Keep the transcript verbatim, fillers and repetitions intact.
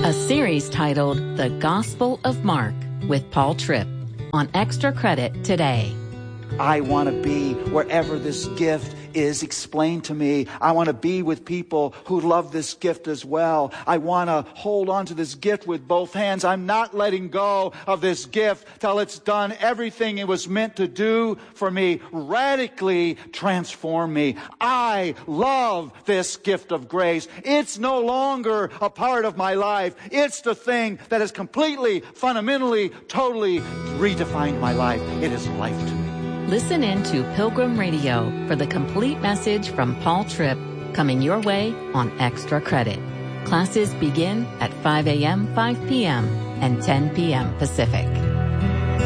A series titled The Gospel of Mark with Paul Tripp on Extra Credit today. I want to be wherever this gift is explained to me. I want to be with people who love this gift as well. I want to hold on to this gift with both hands. I'm not letting go of this gift till it's done everything it was meant to do for me, radically transform me. I love this gift of grace. It's no longer a part of my life. It's the thing that has completely, fundamentally, totally redefined my life. It is life to me. Listen in to Pilgrim Radio for the complete message from Paul Tripp coming your way on Extra Credit. Classes begin at five a.m., five p.m., and ten p.m. Pacific.